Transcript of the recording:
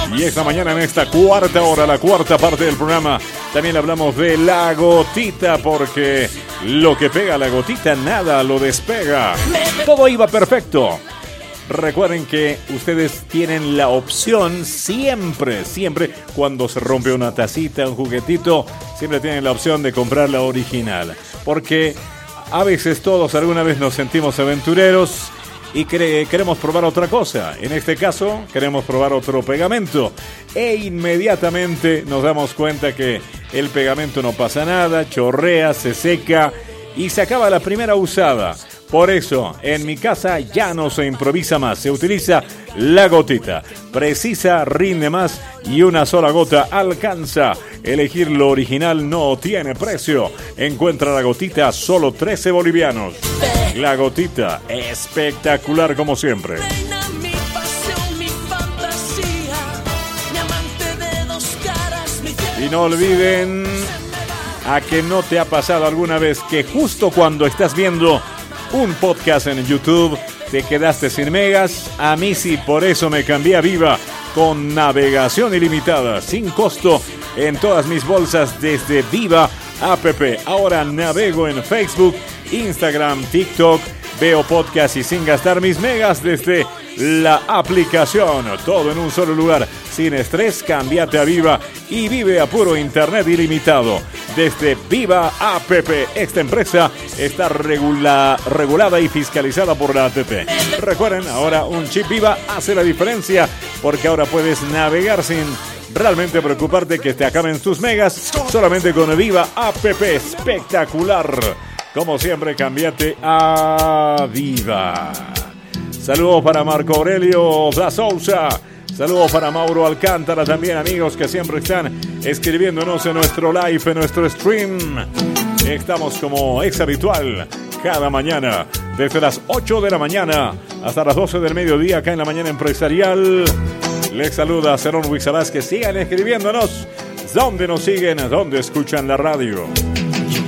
Y esta mañana en esta cuarta hora, la cuarta parte del programa, también hablamos de la gotita, porque lo que pega a la gotita nada lo despega. Todo iba perfecto. Recuerden que ustedes tienen la opción siempre, cuando se rompe una tacita, un juguetito, siempre tienen la opción de comprar la original. Porque a veces todos alguna vez nos sentimos aventureros y queremos probar otra cosa. En este caso, queremos probar otro pegamento. E inmediatamente nos damos cuenta que el pegamento no pasa nada, chorrea, se seca y se acaba la primera usada. Por eso, en mi casa ya no se improvisa más, se utiliza la gotita. Precisa, rinde más y una sola gota alcanza. Elegir lo original no tiene precio. Encuentra la gotita a solo 13 bolivianos. La gotita, espectacular como siempre. Y no olviden, a que no te ha pasado alguna vez que justo cuando estás viendo un podcast en YouTube te quedaste sin megas. A mí sí, por eso me cambié a Viva, con navegación ilimitada, sin costo en todas mis bolsas desde Viva App. Ahora navego en Facebook, Instagram, TikTok, veo podcast y sin gastar mis megas desde la aplicación. Todo en un solo lugar, sin estrés. Cámbiate a Viva y vive a puro internet ilimitado desde Viva App. Esta empresa está regulada y fiscalizada por la ATT. Recuerden, ahora un chip Viva hace la diferencia, porque ahora puedes navegar sin realmente preocuparte que te acaben tus megas, solamente con Viva App. Espectacular. Como siempre, cámbiate a Viva. Saludos para Marco Aurelio da Souza. Saludos para Mauro Alcántara también, amigos que siempre están escribiéndonos en nuestro live, en nuestro stream. Estamos como es habitual cada mañana, desde las 8 de la mañana hasta las 12 del mediodía, acá en la mañana empresarial. Les saluda Cerón Huixabás, que sigan escribiéndonos. ¿Dónde nos siguen? ¿Dónde escuchan la radio?